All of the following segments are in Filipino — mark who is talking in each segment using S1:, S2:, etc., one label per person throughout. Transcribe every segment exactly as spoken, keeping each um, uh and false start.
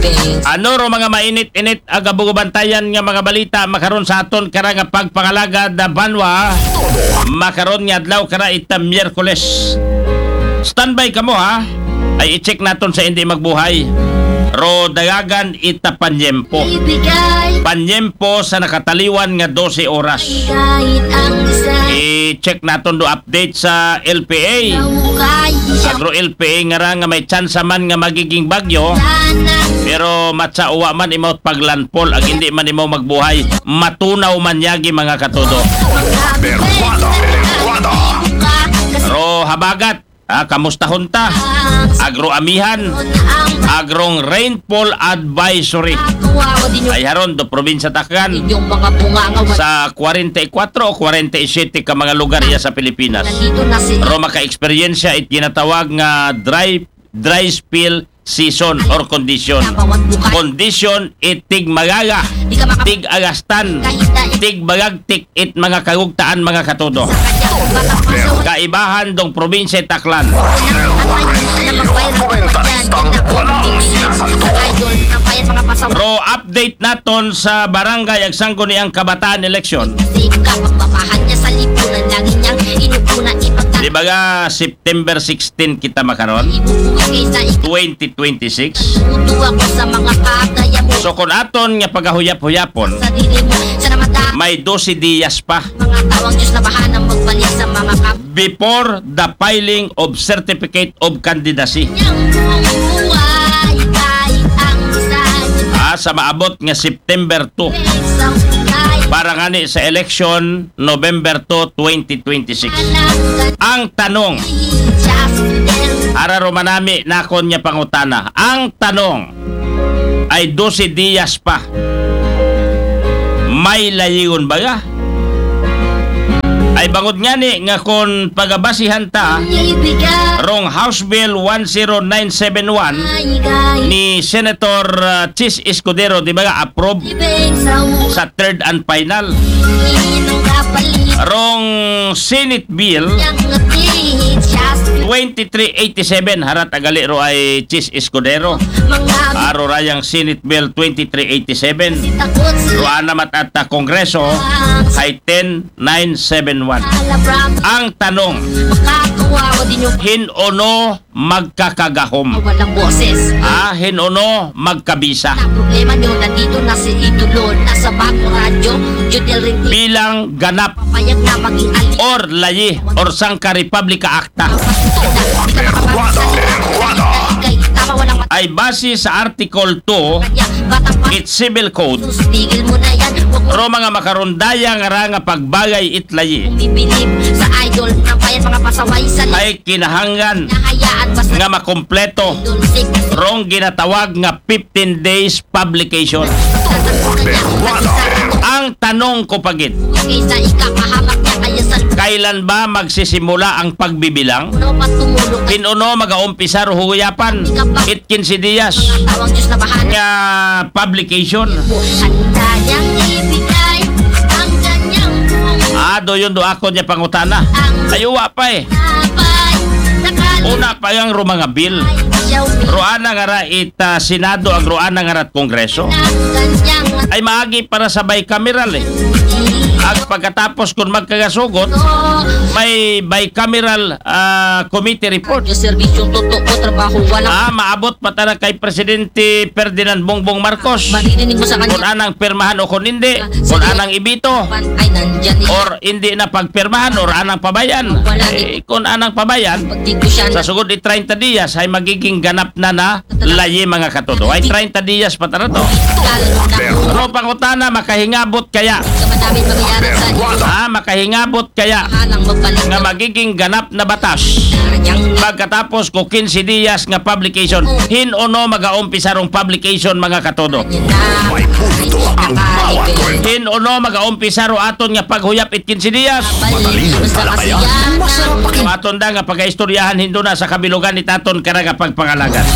S1: Ano ro mga mainit-init agabugubantayan nga mga balita makaron sa aton kara nga pagpangalaga da banwa makaron nga adlaw kara ita Miyerkules. Standby kamo ha. Ay i-check naton sa hindi magbuhay. Ro dagagan ita panyempo. Panyempo sa nakataliwan nga dose oras. I-check naton do update sa L P A. Agro L P A nga ra nga may chance man nga magiging bagyo. Pero matsa uwa man imo paglanpol ag hindi man imo magbuhay. Matunaw man yagi mga katudo. Ro habagat. Ah, kamustahon ta? Agroamihan, agrong rainfall advisory. Ay haron do probinsya Tacgan sa forty-four o forty-seven ka mga lugar iya sa Pilipinas. Ro maka-eksperyensya it ginatawag nga dry dry spell season or condition. Condition it tig magaga, tig agastan, tig bagagtik it mga kagugtaan mga katudo. Kaibahan dong probinsya Taclan. Ro update naton sa barangay agsangko niyang kabataan election. Di ba nga September sixteen kita makaron? twenty twenty-six. So kung aton nga pagahuyap-huyapon, may twelve diyas pa before the filing of certificate of candidacy. Ah, sa maabot nga September two. Para ngani sa election November two, twenty twenty-six. Ang tanong, ara romanami nakon niya pangutana. Ang tanong ay twelve diyas pa. May layigon ba ga? Ay bangod nga ni nga kung pagabasihan ta rong House Bill one oh nine seven one ni Senator uh, Chis Escudero di ba nga approve sa third and final. Rong Senate Bill twenty-three eighty-seven harat agali ro ay Chis Escudero. Aro rayang Senate Bill twenty-three eighty-seven. Ro ana matata Kongreso ay ten nine seven one. Ang tanong, hinuno magkakagahom?
S2: Walang boses.
S1: Ah, hinuno magkabisa?
S2: Ang problema nyo, nandito na si Idolo, nasa bagong radyo, Judel rin
S1: bilang ganap
S2: papayag na maging alin.
S1: or layi or sangka Republika Acta ay base sa Article two it Civil Code.
S2: Tigil mo na yan, huwag mo
S1: Ro mga makarundaya nga ra nga pagbagay itlayi
S2: bibilib sa idol ng bayan, mga pasaway sa lip.
S1: ay kinahanglan
S2: Nahayaan ba sa
S1: nga makompleto
S2: idol sick?
S1: rong ginatawag nga fifteen days publication. Ang tanong ko pagit,
S2: Kaysa ikakahamak niya kaya sa
S1: kailan ba magsisimula ang pagbibilang?
S2: luno patumulong at
S1: Hinuno mag-aumpisa ro huyapan it quince días
S2: tawang Diyos na bahala.
S1: nga publication.
S2: Handa niyang ibigay ang kanyang buong
S1: Ah, do yun do ako niya pangutana. Ayuwa pa eh.
S2: abay. Nakal-
S1: Una pa yung ro mga bill.
S2: siyaw
S1: Roana nga ra it uh, Senado ang roana nga ra Kongreso.
S2: ng kanyang
S1: Ay maagi para sa bicameral eh. At pagkatapos kung magkagasugot, may bicameral uh, committee report.
S2: Yung serbisyong totoo, trabaho, walang
S1: Ah, maabot pa tara kay Presidente Ferdinand Bongbong Marcos.
S2: maririnig mo sa
S1: Kung
S2: kanya.
S1: anang pirmahan o kung hindi, kung anang ibito,
S2: Ay, nandyan eh.
S1: or hindi na pagpirmahan, or anang pabayan. Eh, kung anang pabayan,
S2: Pag di ko siya
S1: sa
S2: na,
S1: sugod ni thirty días ay magiging ganap na na layi mga katudo. Ay thirty días pa tara to.
S2: lalo na po.
S1: Pero pangutana, makahingabot kaya?
S2: Kamadaming mangyayari sa iyo.
S1: Ah, makahingabot kaya
S2: Halang magbalik
S1: nga
S2: ng
S1: magiging ganap na batas?
S2: kanyang
S1: Pagkatapos ko quince días nga publication, hinuno mag-aumpisa rong publication mga katudo.
S2: na. May punto ang bawat
S1: Hinuno mag-aumpisa ro aton nga paghuyap it quince días.
S2: Balik sa kasiyahan.
S1: Yung aton da nga pag-istoryahan hindo na sa kabilugan ni taton kara nga pagpangalagan.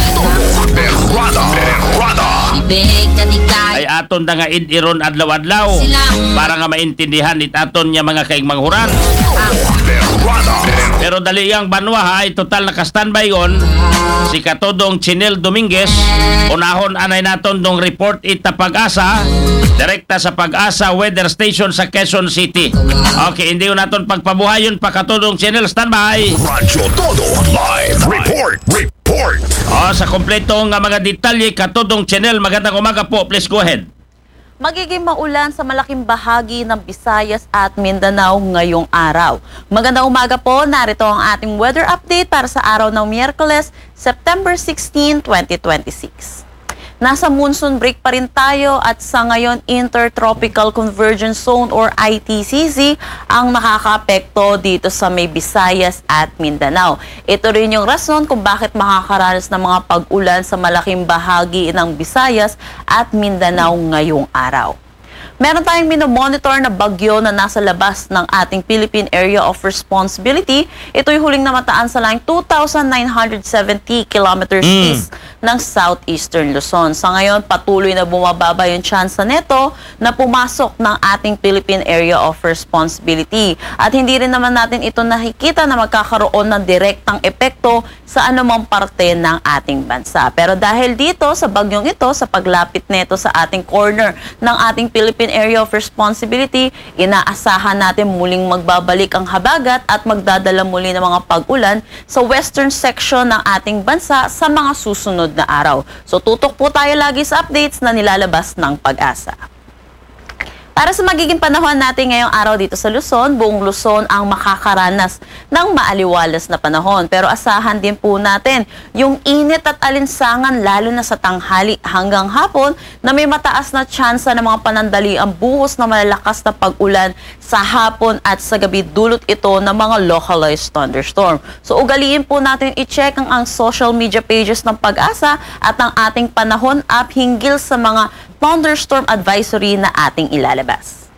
S2: Ibig na nikay.
S1: Ay aton da nga id-iron adlaw-adlaw para nga maintindihan ni taton nga mga kaigmanghuran.
S2: Ang
S1: Pero dali yang banwa ha, ay total naka-standby on si Katodong Chinel Dominguez. Unahon anay naton dong report ita Pag-asa, direkta sa Pag-asa weather station sa Quezon City. Okay, hindi yun naton pagpabuhayon pa Katodong Chinel, standby.
S3: Radyo Todo Live Report Report
S1: O, sa kompleto nga mga detalye, Katodong Chinel, magandang umaga po, please go ahead.
S4: Magiging maulan sa malaking bahagi ng Visayas at Mindanao ngayong araw. Magandang umaga po, narito ang ating weather update para sa araw ng Miyerkules, September sixteenth, twenty twenty-six. Nasa monsoon break pa rin tayo at sa ngayon Intertropical Convergence Zone or I T C Z ang nakakaapekto dito sa may Visayas at Mindanao. Ito rin yung rason kung bakit makakaranas ng mga pag-ulan sa malaking bahagi ng Visayas at Mindanao ngayong araw. Meron tayong minomonitor na bagyo na nasa labas ng ating Philippine Area of Responsibility. Ito'y huling namataan sa line two thousand nine hundred seventy kilometers
S1: Mm.
S4: east ng southeastern Luzon. Sa ngayon, patuloy na bumababa yung tsansa neto na pumasok ng ating Philippine Area of Responsibility. At hindi rin naman natin ito nakikita na magkakaroon ng direktang epekto sa anumang parte ng ating bansa. Pero dahil dito, sa bagyong ito, sa paglapit neto sa ating corner ng ating Philippine Area of Responsibility, inaasahan natin muling magbabalik ang habagat at magdadala muli ng mga pag-ulan sa western section ng ating bansa sa mga susunod na araw. So tutok po tayo lagi sa updates na nilalabas ng Pag-asa. Para sa magiging panahon natin ngayong araw dito sa Luzon, buong Luzon ang makakaranas ng maaliwalas na panahon. Pero asahan din po natin yung init at alinsangan lalo na sa tanghali hanggang hapon na may mataas na tsansa ng mga panandaliang buhos na malalakas na pag-ulan sa hapon at sa gabi, dulot ito ng mga localized thunderstorm. So ugaliin po natin i-check ang, ang social media pages ng Pag-asa at ang ating panahon app hinggil sa mga thunderstorm advisory na ating ilalabas.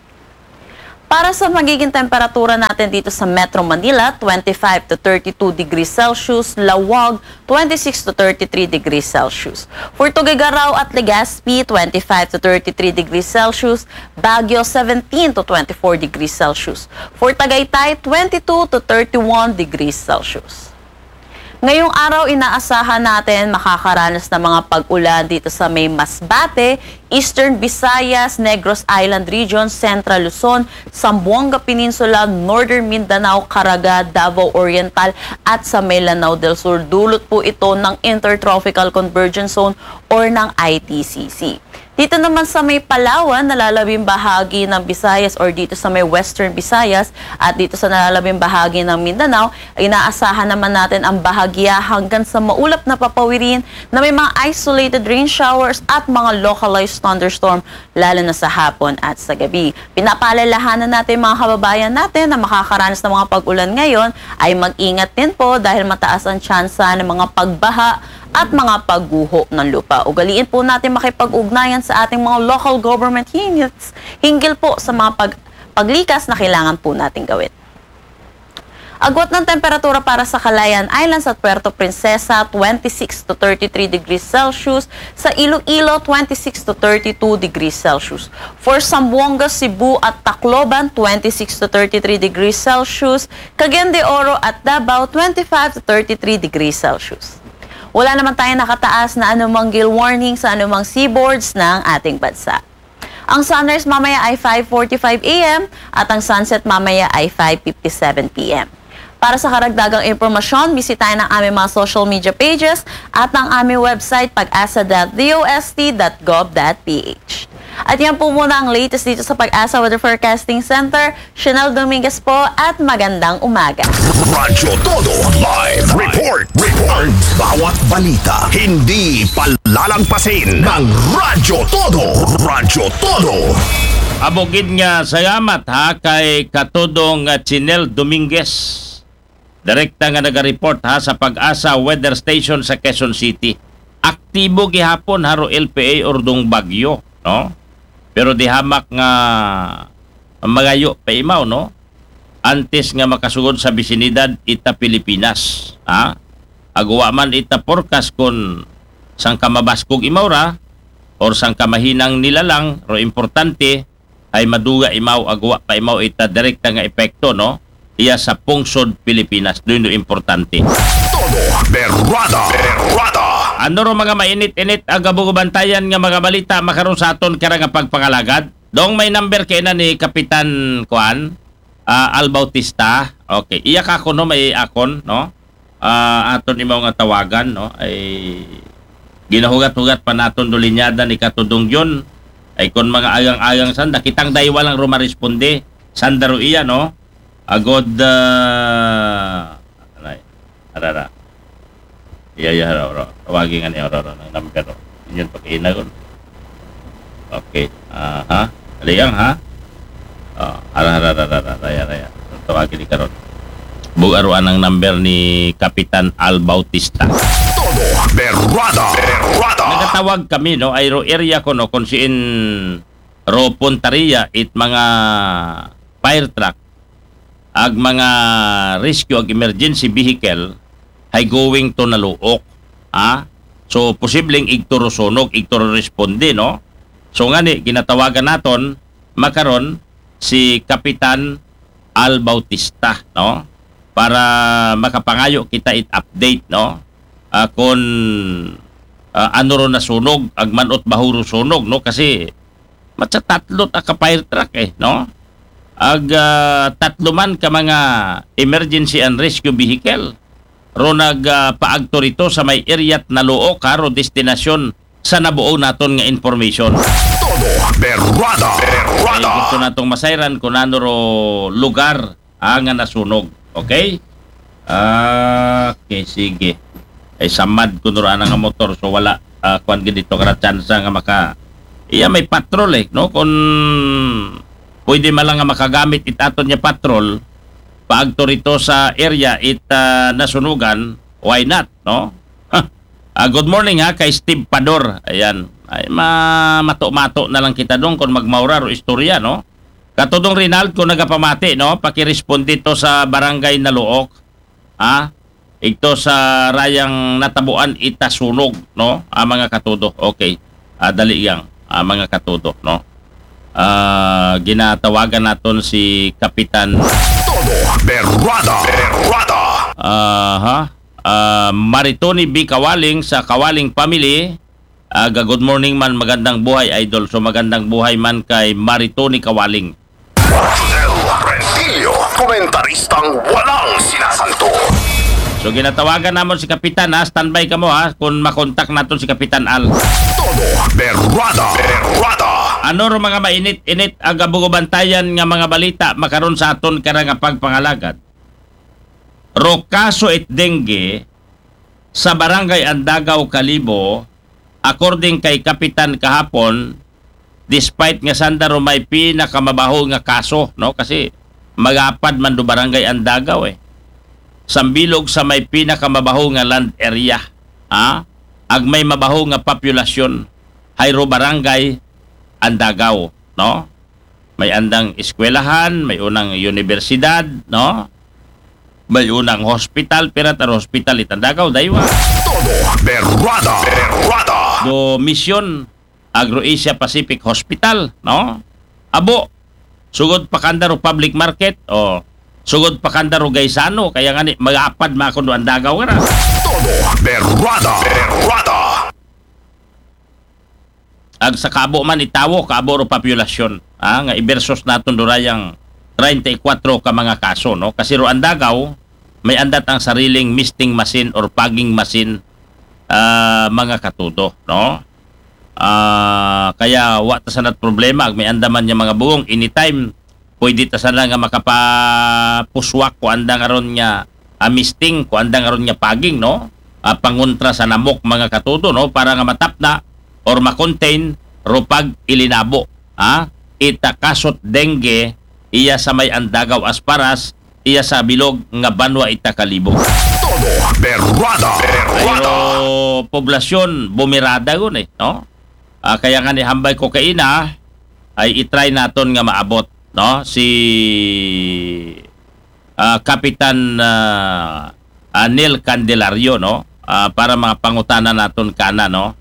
S4: Para sa magiging temperatura natin dito sa Metro Manila, twenty-five to thirty-two degrees Celsius, Lawag, twenty-six to thirty-three degrees Celsius. For Tuguegarao at Legazpi, twenty-five to thirty-three degrees Celsius, Baguio, seventeen to twenty-four degrees Celsius. For Tagaytay, twenty-two to thirty-one degrees Celsius. Ngayong araw, inaasahan natin makakaranas ng mga pag-ulan dito sa may Masbate, Eastern Visayas, Negros Island Region, Central Luzon, Zamboanga Peninsula, Northern Mindanao, Caraga, Davao Oriental at sa may Lanao del Sur. Dulot po ito ng Intertropical Convergence Zone or ng I T C C. Dito naman sa may Palawan, nalalabing bahagi ng Visayas or dito sa may Western Visayas at dito sa nalalabing bahagi ng Mindanao, inaasahan naman natin ang bahagya hanggang sa maulap na papawirin na may mga isolated rain showers at mga localized thunderstorm lalo na sa hapon at sa gabi. Pinapaalalahanan natin mga kababayan natin na makakaranas ng mga pag-ulan ngayon ay mag-ingat din po dahil mataas ang tsansa ng mga pagbaha at mga pagguho ng lupa. Ugaliin po natin makipag-ugnayan sa ating mga local government units hinggil po sa mga pag paglikas na kailangan po natin gawin. Agwat ng temperatura para sa Calayan Islands at Puerto Princesa, twenty-six to thirty-three degrees Celsius. Sa Iloilo, twenty-six to thirty-two degrees Celsius. For Zamboanga, Cebu at Tacloban, twenty-six to thirty-three degrees Celsius. Cagayan de Oro at Davao, twenty-five to thirty-three degrees Celsius. Wala naman tayong nakataas na anumang gale warning sa anumang seaboards ng ating bansa. Ang sunrise mamaya ay five forty-five a m at ang sunset mamaya ay five fifty-seven p m Para sa karagdagang impormasyon, bisitahin ang aming mga social media pages at ang aming website pag-asa dot dost dot gov dot p h. At yan po muna ang latest dito sa Pag-asa Weather Forecasting Center. Chanel Dominguez po at magandang umaga.
S3: Radyo Todo Live Report Report Bawat balita hindi palalampasin ng Radyo Todo Radyo Todo.
S1: Abogid nga salamat ha kay Katodong uh, Chinel Dominguez. Direkta nga naga-report ha sa Pag-asa Weather Station sa Quezon City. Aktibo gihapon haro L P A or dong bagyo, no? Pero di hamak nga magayo pa imaw, no? Antes nga makasugod sa bisinidad ita Pilipinas, ha? Agwa man ita forecast kon sang kamabaskog imaw ra or sang kamahinang nila lang, ro importante ay maduga imaw agwa pa imaw ita direkta nga epekto, no? iya sa pungsod Pilipinas. Doon do importante.
S3: Todo berrada, berrada.
S1: Ano ro mga mainit-init ang gabugubantayan nga mga balita makaroon sa aton kara nga pagpangalagad? Dong may number kay na ni Kapitan Kuan uh, Al Bautista. Okay, iya ka ko no may akon no. Uh, aton imaw nga tawagan no ay ginahugat-hugat pa naton do linyada ni Katudong Yon. Ay kon mga agang-agang san nakitang daywa lang rumaresponde. Sandaro iya no. Agod uh, aray. Arara. Iya ya ro ro. Tawagin nga ni ro ro ng number ro. Inyon pag-ina kon. Okay. Aha. Aliyang ha. Oh, ara ara ara ara raya raya. Tawagin ni karon. Bugaruan ang number ni Kapitan Al Bautista.
S3: Todo berrada, berrada.
S1: Nagatawag kami no aero area ko no kung siin ro puntaria it mga fire truck ag mga rescue ag emergency vehicle ay going to naluok. Ah? So, posibleng igturo sunog, igturo responde, no? So, nga ni, ginatawagan naton, makaron si Kapitan Al Bautista, no? Para makapangayo kita it-update, no? Uh, kung uh, ano ro na sunog, agmanot bahuro sunog, no? Kasi, matsa tatlot ka fire truck, eh, no? Ag uh, tatlo man ka mga emergency and rescue vehicle ro nag uh, paagto rito sa may area na luok karo destinasyon sa nabuo naton nga information.
S3: Todo berrada,
S1: Ay,
S3: berrada.
S1: gusto natong masayran kung ano ro lugar ah, nga nasunog. Okay? Ah, okay, sige. Ay samad ko nura nga motor so wala uh, kuan gid dito kara chance nga maka iya may patrol eh no kung pwede man lang nga makagamit itaton niya patrol paagto rito sa area it uh, nasunugan, why not, no? uh, good morning ha kay Steve Pador. Ayan, ay ma mato-mato na lang kita dong kung magmaura ro istorya, no? Katudong Rinald ko nagapamati, no? Pakiresponde dito sa barangay Naluok. Ha? Ito sa rayang natabuan itasunog, no? Ah, mga katudo. Okay. Ah, dali yang. Ah, mga katudo, no? Ah, ginatawagan naton si Kapitan
S3: Todo berrada, berrada.
S1: Aha. Uh, Maritoni B. Kawaling sa Kawaling Family. Uh, good morning man, magandang buhay idol. So magandang buhay man kay Maritoni Kawaling.
S3: El Rentillo, komentaristang walang sinasanto.
S1: So ginatawagan namon si Kapitan ha. Standby ka mo ha kung makontak naton si Kapitan Al.
S3: Todo berrada, berrada.
S1: Ano ro mga mainit-init ang gabugubantayan nga mga balita makaron sa aton kara nga pagpangalagad. Ro kaso it dengue sa barangay Andagaw, Kalibo, according kay Kapitan kahapon, despite nga sandaro may pinakamabaho nga kaso, no? Kasi magapad man do barangay Andagaw eh. Sambilog sa may pinakamabaho nga land area, ha? Ag may mabaho nga populasyon, hayro barangay Andagaw, no? May andang eskwelahan, may unang universidad, no? May unang hospital, pirata hospital itandagaw, daywa.
S3: Todo berrada, berrada.
S1: Do Mission Agro-Asia Pacific Hospital, no? Abo, sugod pa kandaro public market, o sugod pa kandaro Gaisano, kaya nga ni, mag-apad makon do andagaw nga na.
S3: Todo berrada, berrada.
S1: Ag sa kabo man itawo, kaabo ro populasyon, ah, nga i-versus naton durayang thirty-four ka mga kaso, no? Kasi ro andagaw, may andat ang sariling misting machine or pagging machine, ah, mga katudo, no? Ah, kaya wa ta sanat problema ag may andaman niya mga buong anytime pwede ta sana nga makapapuswak ko andang aron niya amisting ko andang aron niya pagging, no? Ah, pangontra sa namok mga katudo, no? Para nga matapna or makontain ropag ilinabo, ha? Ita kasot dengue iya sa may andagaw asparas iya sa bilog nga banwa ita Kalibo.
S3: Todo berrada, berrada.
S1: Pero poblasyon bumirada gun eh, no? Ah, kaya nga ni hambay ko kaina ay itry naton nga maabot, no? Si ah, Kapitan ah, Anil Candelario, no? Ah, para mga pangutana naton kana, no?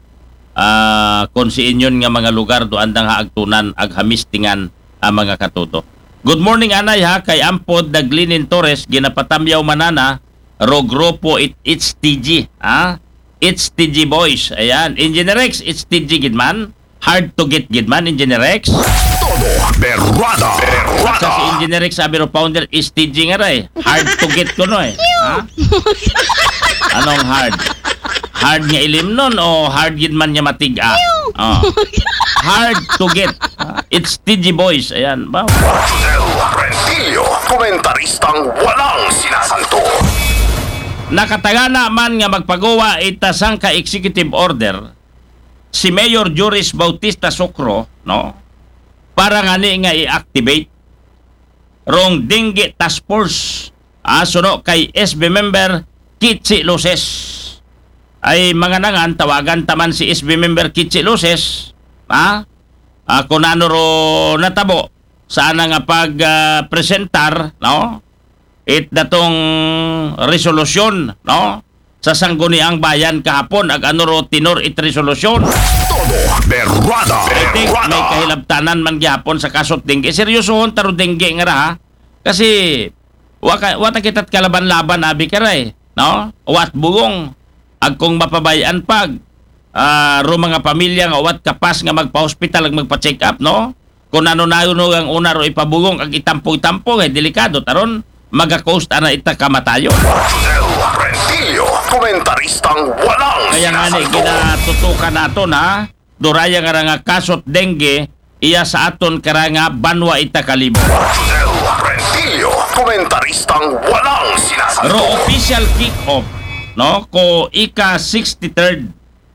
S1: Ah, kung si inyon nga mga lugar do andang haagtunan ag hamistingan ang mga katuto. Good morning anay ha kay Ampod Daglinin Torres ginapatamyaw manana ro grupo it it's T G ha. It's T G boys. Ayan, Engineer Rex, it's T G gidman. Hard to get gidman Engineer Rex.
S3: Todo Berrada.
S1: Sa si
S3: Berrada.
S1: Engineer Rex sabi ro founder is T G nga ray. Hard to get ko no eh. Ha? Anong hard? Hard nga ilim nun o hard gidman niya matiga? Oh. Hard to get. Ha? It's T G boys. Ayan, ba?
S3: Del Rentillo. Komentaristang walang sinasanto.
S1: Nakatagana man nga magpagawa itasang ka executive order si Mayor Juris Bautista Socro, no? Para nga ni nga i-activate rong Dengue Task Force aso no kay S B member Kitsi Luces. Ay mga nangan tawagan taman si S B member Kitsi Luces, ha? Uh, kung ano ro natabo sana nga pag uh, presentar, no? It datong resolusyon, no? Sa sangguniang bayan kahapon ag ano ro tinor it resolusyon.
S3: Todo Berrada.
S1: I think may
S3: Berrada.
S1: kahilabtanan man gyapon sa kasot dengue. Seryosohon taro dengue nga ra ha. Kasi waka wata kitat kalaban-laban abi karay, no? Wat bugong ag kung mapabayaan pag ah, ro mga pamilya nga wat kapas nga magpa-hospital ag magpa-check up, no? Kung ano na yun ang una ro ipabugong ag itampo-tampo eh delikado taron mag-coast ana ita kamatayon.
S3: Del Rentillo. Komentaristang walang
S1: Kaya nga ni
S3: sinasanto.
S1: ginatutukan naton ha. Duraya nga ra nga kasot dengue iya sa aton kara nga banwa ita kalibo.
S3: Del Rentillo. Komentaristang walang sinasanto.
S1: Ro official kick-off, no, ko ika sixty-third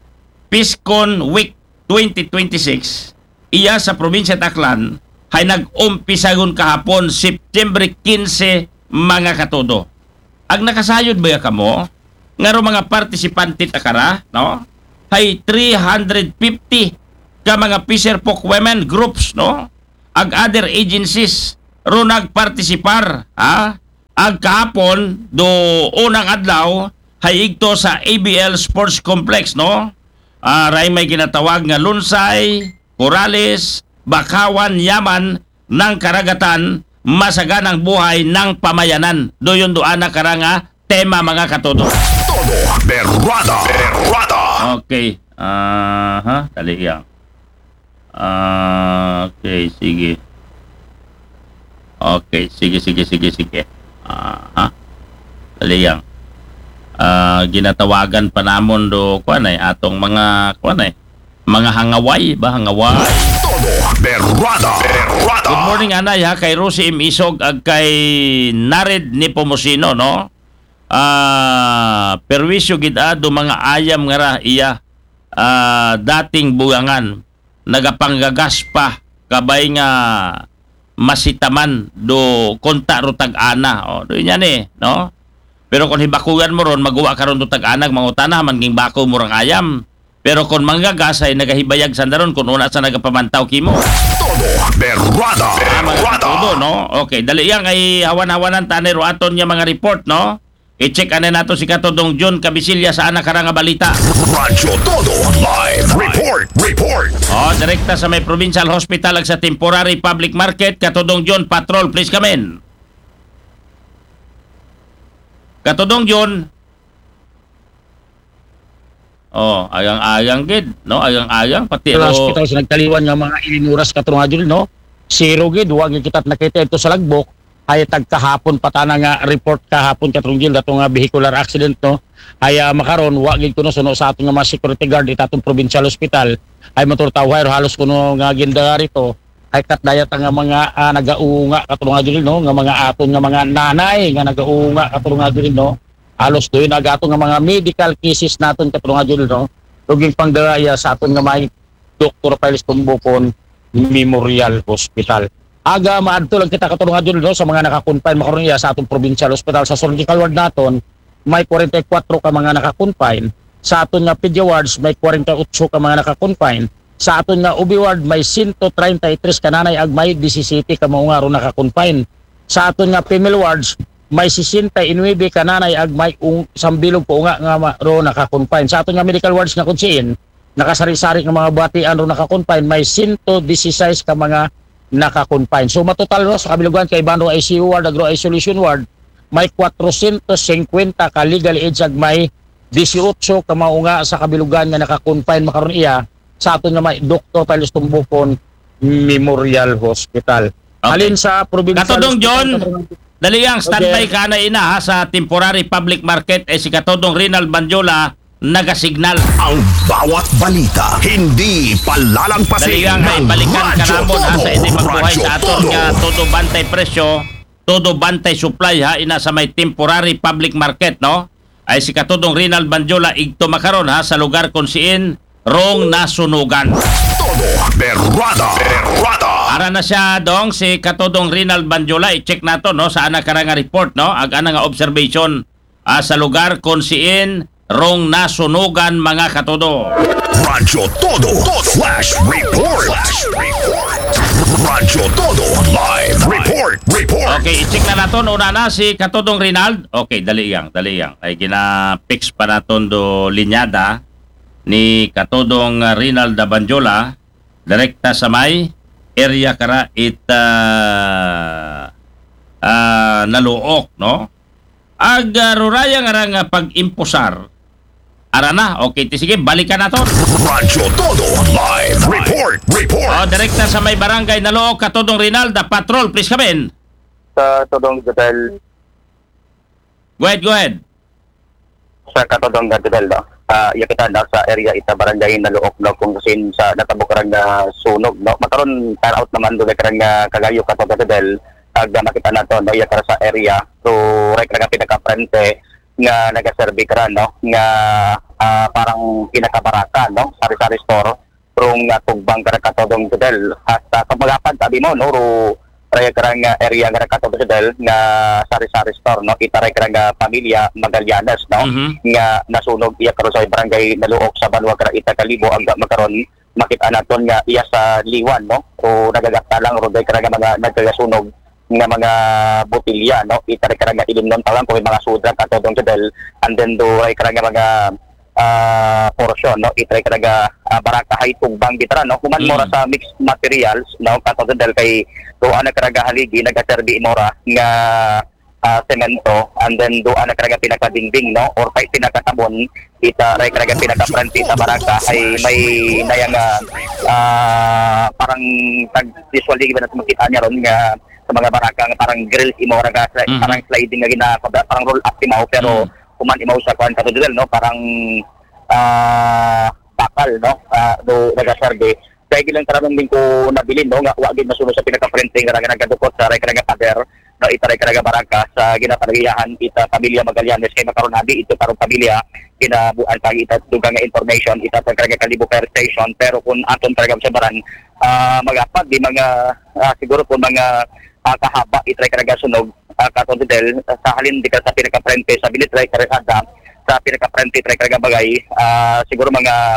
S1: PISCON Week twenty twenty-six iya sa probinsya Taclan hay nag-umpisagon kahapon September quince mga katodo. Ag nakasayod ba ya kamo nga ro mga partisipante takara, no? Hay three hundred fifty ka mga Fisher Folk women groups, no? Ag other agencies ro nagpartisipar, ha? Ag kahapon do unang adlaw hay igto sa A B L Sports Complex, no? Ah, ray may ginatawag nga Lunsay, Corales, Bakawan, Yaman ng karagatan masaganang buhay ng pamayanan. Doyon doan na karanga tema mga katodo.
S3: Todo Berrada. Berrada.
S1: Okay. Ah, ha, dali yan. Ah, okay, sige. Okay, sige, sige, sige, sige. Ah, ha? Dali yan. Ah, ginatawagan pa namon do kuan ay atong mga kuan ay mga hangaway ba hangaway.
S3: Todo Berrada. Berrada.
S1: Good morning anay ha kay Rosie M. Isog ag kay Nared Nepomuceno, no? Ah, perwisyo gid ado mga ayam nga ra iya ah, dating bugangan nagapanggagas pa kabay nga masitaman do konta ro tag-ana. O do nya ni, no? Pero kung hibakugan mo ron magawa karon do tag-anag mangutana man ging bako mo rang ayam. Pero kung manggagas ay nagahibayag sa daron kung una sa nagapamantaw kimo.
S3: Todo Berrada.
S1: Ah, mga
S3: Berrada.
S1: katudo, no? Okay, dali yan ay hawan-hawanan tanero aton niya mga report, no? I-check ane nato si Katodong John Kabisilya sa anak karanga balita.
S3: Radyo Todo Live Report. Report.
S1: Oh, direkta sa may Provincial Hospital ag sa Temporary Public Market. Katodong John, patrol, please come in. Katodong John. Oh, ayang-ayang gid, no? Ayang-ayang pati
S5: Sa
S1: ro.
S5: hospital sa nagtaliwan nga mga ilinuras katrong adul, no? Zero gid, wag gid kita nakita ito sa lagbok. Ay tagkahapon patana nga report kahapon katrong gil dato nga vehicular accident, no? Ay uh, makaron wag gid kuno suno sa aton nga mga security guard itatong provincial hospital. Ay motor tawhay halos kuno nga ginda rito. Ay katdayat nga mga uh, nagaunga katrong adul, no? Nga mga aton nga mga nanay nga nagaunga katrong adul, no? Halos doon nagato nga mga medical cases naton katrong adul, no? Luging pangdaraya sa aton nga may Doctor Piles Tumbukon Memorial Hospital. Aga maadto lang kita katrong adul, no? Sa mga naka-confine makaron iya sa atong provincial hospital sa surgical ward naton may forty-four ka mga naka-confine. Sa aton nga pedia wards may forty-eight ka mga naka-confine. Sa aton nga O B ward may one thirty-three ka nanay ag may seventeen ka mga ro naka-confine. Sa aton nga female wards may sixty-nine ka nanay ag may ung, sambilog po nga nga ma- ro naka-confine. Sa aton nga medical wards nga kunsiin nakasari-sari nga mga batian ro naka-confine may one sixteen ka mga naka-confine. So matotal no, sa kabilugan kay Banwa I C U ward, Agro Isolation ward, may four hundred fifty ka legal age ag may eighteen ka maunga sa kabilugan nga naka-confine makaron iya sa aton nga may Doctor Carlos Tumbukon Memorial Hospital.
S1: Okay.
S5: Alin sa probinsya
S1: Katodong John, dali ang standby ka na ina ha, sa temporary public market eh si Katodong Rinald Banjola nagasignal.
S3: Ang bawat balita, hindi palalampasin
S1: Dali ang ay
S3: ng
S1: balikan ka
S3: Radyo
S1: namon ha
S3: Todo.
S1: sa hindi magbuhay
S3: Radyo
S1: sa aton
S3: Todo.
S1: nga todo bantay presyo, todo bantay supply ha ina sa may temporary public market no. Ay si Katodong Rinald Banjola igto makaron ha sa lugar kung siin rong nasunugan.
S3: Todo Berrada. Berrada.
S1: Para na siya dong si Katodong Rinald Banjola i-check nato no sa ana karang nga report no ag ana nga observation ah, sa lugar kung siin rong nasunugan mga katodo.
S3: Radyo Todo. Flash report. Flash report. Radyo Todo live report. Report.
S1: Okay, i-check na naton una na si Katodong Rinald. Okay, dali yang, dali yang. Ay gina-fix pa naton do linyada ni Katodong uh, Rinald Banjola direkta sa may area kara it uh, uh, naluok no. Ag uh, ruraya nga ra nga pag-imposar. Ara na, okay, ti sige, balikan naton.
S3: Radyo Todo live report. Report.
S1: Oh, direkta sa may barangay naluok Katodong Rinald, the patrol, please come in.
S6: Sa Todong Gadal,
S1: Go ahead, go ahead.
S6: sa Katodong Gadal, no? Uh, yung kita na sa area ita barangay na luok no kung kasin sa natabukarang na sunog no makaron car out naman do karang nga kagayo Katodong Gadal ag uh, makita nato no iya kara sa area so right ra pinaka frente nga nagaserbi kara no nga uh, parang pinakabaraka no sari-sari store rong uh, tugbang kara Katodong Gadal hasta kapagapan sabi mo no ro raya karang uh, area nga Katodong Gadal nga sari-sari store no itaray karang uh, pamilya Magallanes no
S1: Mhm.
S6: nga nasunog iya karon sa barangay naluok sa Banwa Kara Ita Kalibo ang makaron makita naton nga iya sa liwan no o nagagakta lang ro day karang mga nagkagasunog nga mga botilya no itaray karang ilimnon pa lang kung may mga sudra Katodong Gadal and then do ay karang mga uh, portion no itry karaga uh, baraka hay tugbang gitara no kuman
S1: Mm.
S6: mora sa mixed materials no Katodong Gadal kay do ana karaga haligi nagaserbi mora nga uh, semento and then do ana karaga pinakadingding no or kay pinakatabon ita ray karaga pinaka-front sa baraka ay may nayang uh, parang tag visually ba natin makita niya ron nga sa mga baraka nga parang grill imora ka
S1: Mhm.
S6: parang sliding nga gina parang roll up imaw pero kuman imaw sa kuan Katodong Gadal no parang ah bakal no uh, do nagaserbe kay gilang karamang din ko nabilin no nga wa gid masunod sa pinaka-frente nga nagadukot sa ray karaga pader no itaray karaga baraka sa ginapalagihan ita pamilya Magallanes kay makaron abi ito karong pamilya kinabuan pag ita dugang nga information ita sa karaga Kalibo Fire Station pero kung aton karaga sa baran ah magapad di mga ah, siguro kung mga ah, kahaba itaray karaga sunog uh, Katodong Gadal sa halin di ka sa pinaka-frente sa bilitray karagada sa pinaka-frente itaray karaga bagay ah, siguro mga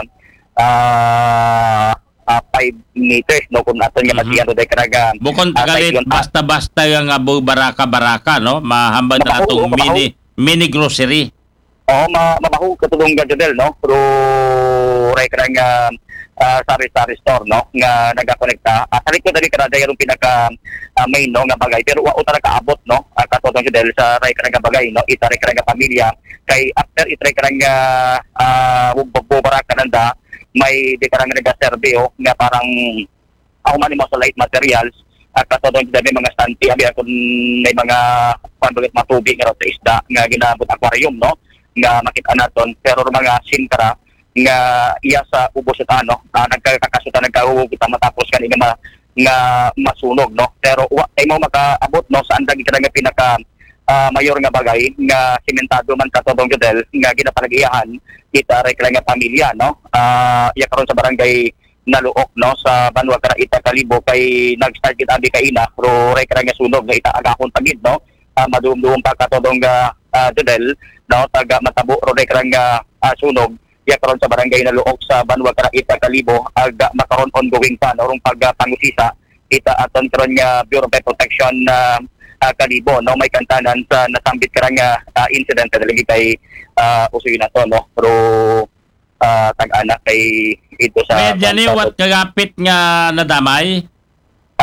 S6: ah uh, five meters no kung aton nga
S1: Mhm.
S6: masiyan do day karaga
S1: Bukod
S6: ah,
S1: galit
S6: sa iyon, ah,
S1: basta-basta nga abu baraka-baraka no, mahambal na
S6: Mabaho,
S1: natong
S6: mabaho.
S1: mini mini grocery.
S6: Oo, ma mabaho Katodong Gadal no pero ray karang uh, sari-sari store no nga nagakonekta uh, sa likod dali kada yung pinaka uh, main no nga bagay pero wa uta kaabot no uh, Katodong Gadal sa ray karang bagay no ita ray karang pamilya kay after itray karang uh, uh, baraka nanda may di karang nagaserbe oh, nga parang ako man mo sa light materials at Katodong Gadal may mga stanti abi akon may mga pandulit matubig nga sa isda nga ginabot aquarium no nga makita naton pero mga sinkara nga iya sa ubos sa ano uh, nagkakasuta nagkahugo kita matapos kanina ma, nga masunog no pero wa ay mo makaabot no sa andag kita nga pinaka uh, mayor nga bagay nga simentado man Katodong Gadal nga ginapalagihan kita ray nga pamilya no uh, iya karon sa barangay naluok no sa Banwa Kara Ita Kalibo kay nag-start gid abi kaina pero ray nga sunog nga ita agakon tagid no uh, madum-dum pa Katodong uh, Gadal no taga matabo ro ray nga uh, sunog iya karon sa barangay naluok sa Banwa Kara Ita Kalibo aga makaron ongoing pa no rong pagpangusisa ita aton karon nga Bureau of Protection na uh, Kalibo no may kantanan sa nasambit karang nga uh, incident kadali kay uh, usuy na to no pero uh, tag-anak kay ito sa
S1: Medya ni what kagapit nga nadamay.
S6: uh,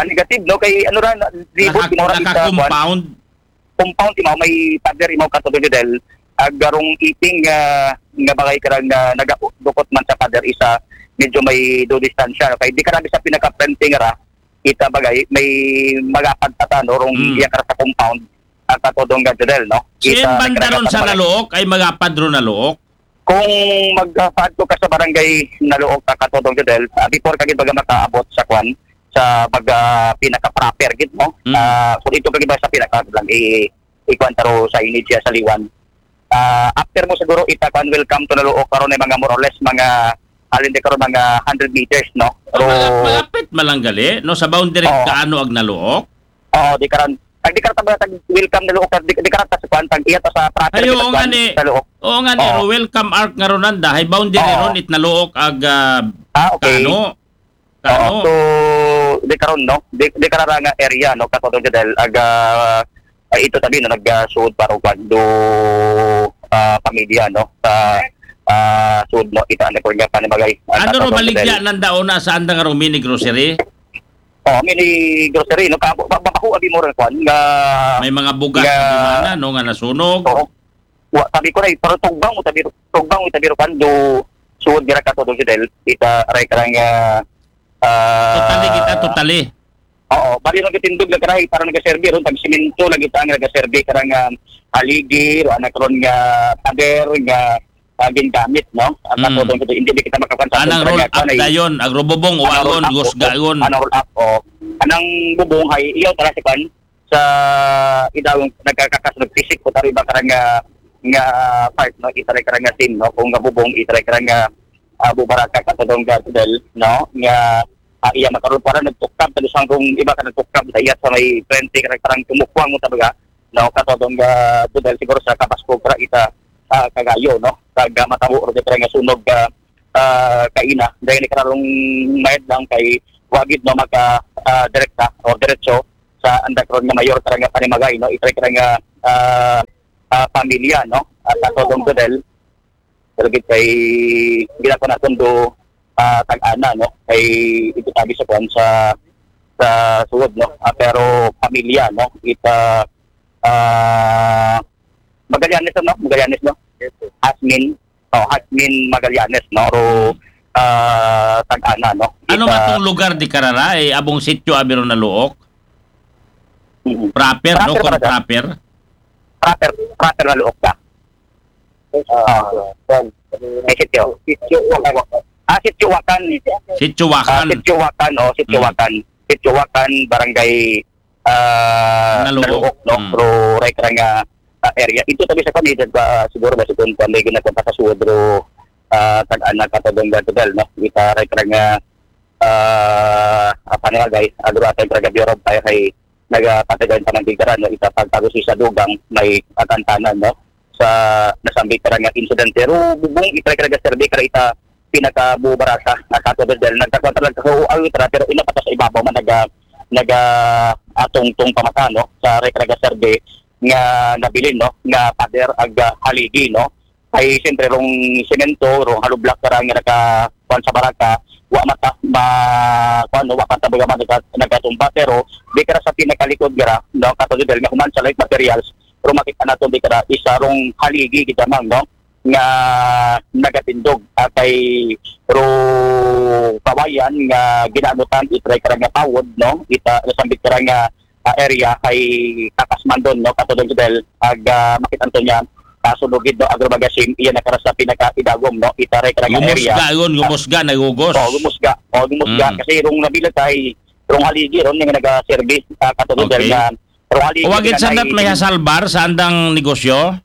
S6: Ah, negative no kay ano ra libot
S1: Naka,
S6: imora ita kuan.
S1: naka-compound.
S6: Compound imaw may pader imaw katulad del agarong iping nga nga bagay karang nga nagadukot man sa pader isa medyo may do distansya kay di karami sa pinaka-printing ra kita bagay may magapad ata no rong
S1: Mm.
S6: iya kara sa compound at katodong gadel no.
S1: Sin
S6: Kita-
S1: banda ron sa
S6: bagay.
S1: naluok ay magapad ron naluok.
S6: Kung magpaad ko ka sa barangay naluog ka katodong gadel uh, before kagid baga makaabot sa kwan sa pag uh, pinaka-proper gid no.
S1: Mm.
S6: Ah, kung ito kagid ba sa pinaka lang i ikwan taro sa inid siya sa liwan. Ah, after mo siguro ita kan welcome to naluog karon ay mga more or less mga alin di karon mga one hundred meters no. Pero
S1: Malap- Malapit malanggali no sa boundary
S6: Oo.
S1: kaano ag naluok.
S6: oo di karon tag di karon tag tag welcome naluog ka di, di karon ta sa kwan tag iya ta sa proper
S1: Ayo,
S6: kita
S1: nga
S6: kwan
S1: ni.
S6: sa naluog.
S1: Oo nga ni
S6: Oo.
S1: ro welcome arc nga ron nanda hay boundary
S6: Oo.
S1: ron it naluok ag ah,
S6: Ah, okay.
S1: kaano.
S6: Oo,
S1: Kaano.
S6: so di karon no, di, di karara nga area no katong dahil aga ay ito tabi no nagsuod para ug do ah, pamilya no sa ah, suod no ita na ko nga panibagay.
S1: Ano ro baligya nanda una sa andang ro mini grocery?
S6: Oh, mini grocery no ka babaho abi mo ron kwan nga
S1: May mga bugas
S6: Yeah.
S1: na dimana no nga nasunog.
S6: oo. Wa tabi ko na pero tugbang mo tabi tugbang mo tabi ro kan do suod gira katong dahil ita ray karang ah,
S1: Totally kita totally.
S6: Oo, bali lang kitindog lang karay para nagaserbi ron tag simento lagi ta nga nagaserbi karang um, haligi ro anak ron nga pader nga uh, gingamit no. Ang
S1: Mm.
S6: katodong kito hindi di kita makakansa.
S1: Anang roll up dayon ag robobong uwagon gusgagon.
S6: Anang roll up o anang bubong hay iyaw tara si kan sa idawong nagkakakas nagpisik ko tari ba karang nga nga part no itray karang nga team no kung nga bubong itray karang nga uh, bubaraka katodong gadel no nga uh, iya makaroon para nagtukab talusang kung iba ka nagtukab sa iya sa may frente karang karang tumukwang mo tabaga no katodong uh, dahil siguro sa kapasko para ita uh, kagayo no kag matabo or dito nga sunog uh, uh, kaina dahil ni karong mayad lang kay wagid no maka uh, direkta o diretso sa andakron nga mayor karang nga panimagay no itray karang nga uh, uh, pamilya no at katodong dahil pero gid kay gila ko na tondo uh, tag-ana no kay ito tabi sa kwan sa sa suod no Ah, pero pamilya no ita uh, Magallanes no Magallanes no Asmin oh Asmin Magallanes no ro uh, tag-ana no
S1: Ano
S6: Ita-
S1: matong lugar di Karara eh abong sitio abi ron naluok?
S6: Mhm.
S1: Proper no
S6: Proper
S1: kon
S6: para sa-
S1: proper.
S6: proper proper na luok ka ah may sityo sityo wakan ah sityo wakan
S1: Sitio
S6: Ah,
S1: Wakan.
S6: Sityowakan, oh, Sityowakan. Sityowakan, barangay uh,
S1: Naluok.
S6: Naluok, no?
S1: Mm.
S6: Pero right karang nga uh, area. Ito tabi sa kanila, ba, siguro ba siguro kung may ginagawa sa suod, pero uh, tag-anak katagong gatudal, no? Ita right karang nga uh, apa nga guys, agro atay karang biorog tayo kay nagapatagan pa ng bigaran, no? Ita pagtago si sa dugang, may atantanan, no? Sa nasambit karang nga incident. Pero bubong itray karang serbi karang ita pinakabubarasa na katulad dahil nagkakuan talaga ko awi tra pero ina pa ta sa ibabaw man naga naga atong tong pamatano sa rekraga serbe nga nabilin no nga pader ag ah, haligi no ay siyempre rong semento rong hollow block ra nga naka kuan sa baraka wa mata ma kuan no wa pa tabaga man naga nagatumba pero di kara sa pinakalikod gara no katulad dahil nga human sa light materials pero makita naton di kara isa rong haligi gitamang no nga nagatindog at kay ro kawayan nga ginanutan itry karang nga pawod no ita nasambit karang nga uh, area kay kakasman doon no katulad dahil ag uh, makitanto niya kasunugid no agrobagasim iya nakara sa pinaka idagom no ita ray karang nga area
S1: Gumusga yun, gumusga nagugos.
S6: oh gumusga oh gumusga
S1: Mm.
S6: kasi rong nabilag kay rong haligi ron nga naga-service uh, katulad
S1: Okay.
S6: dahil nga rong haligi
S1: Wagit
S6: nga
S1: sandat
S6: nay-
S1: may hasalbar sa andang negosyo.